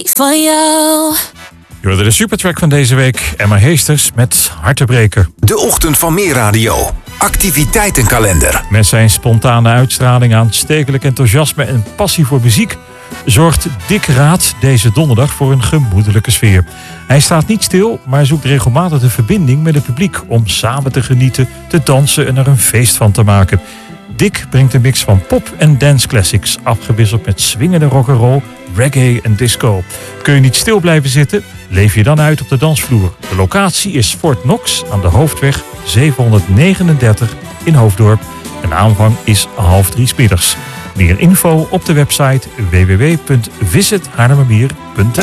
van jou. Je hoorde de supertrack van deze week. Emma Heesters met Hartebreker. De Ochtend van Meer Radio. Activiteitenkalender. Met zijn spontane uitstraling, aanstekelijk enthousiasme en passie voor muziek zorgt Dick Raad deze donderdag voor een gemoedelijke sfeer. Hij staat niet stil, maar zoekt regelmatig de verbinding met het publiek om samen te genieten, te dansen en er een feest van te maken. Dick brengt een mix van pop- en dance classics, afgewisseld met swingende rock'n'roll, reggae en disco. Kun je niet stil blijven zitten? Leef je dan uit op de dansvloer. De locatie is Fort Knox aan de Hoofdweg 739 in Hoofddorp. En aanvang is 2:30 's middags. Meer info op de website www.visithaarlemmermeer.nl.